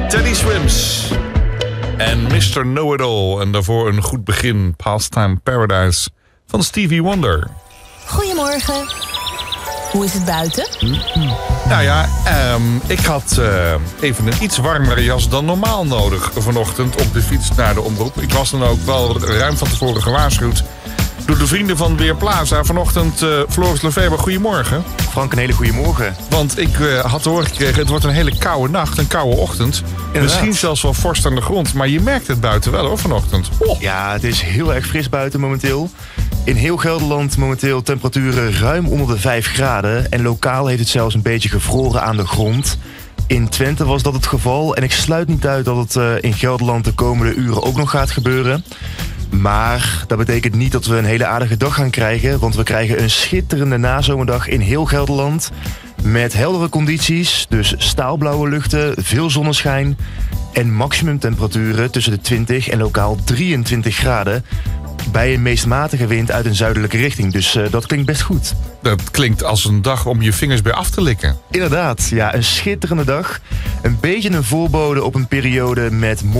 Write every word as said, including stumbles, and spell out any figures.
Teddy Swims en mister Know-It-All. En daarvoor een goed begin, Pastime Paradise van Stevie Wonder. Goedemorgen. Hoe is het buiten? Nou ja, um, ik had uh, even een iets warmere jas dan normaal nodig vanochtend op de fiets naar de omroep. Ik was dan ook wel ruim van tevoren gewaarschuwd door de vrienden van Weerplaza. Vanochtend, uh, Floris Lefeber, goedemorgen. Frank, een hele goede morgen. Want ik uh, had te horen gekregen, het wordt een hele koude nacht, een koude ochtend. Inderdaad. Misschien zelfs wel vorst aan de grond, maar je merkt het buiten wel hoor, vanochtend. Oh. Ja, het is heel erg fris buiten momenteel. In heel Gelderland momenteel temperaturen ruim onder de vijf graden. En lokaal heeft het zelfs een beetje gevroren aan de grond. In Twente was dat het geval. En ik sluit niet uit dat het uh, in Gelderland de komende uren ook nog gaat gebeuren. Maar dat betekent niet dat we een hele aardige dag gaan krijgen. Want we krijgen een schitterende nazomerdag in heel Gelderland. Met heldere condities, dus staalblauwe luchten, veel zonneschijn. En maximumtemperaturen tussen de twintig en lokaal drieëntwintig graden. Bij een meest matige wind uit een zuidelijke richting. Dus uh, dat klinkt best goed. Dat klinkt als een dag om je vingers bij af te likken. Inderdaad, ja, een schitterende dag. Een beetje een voorbode op een periode met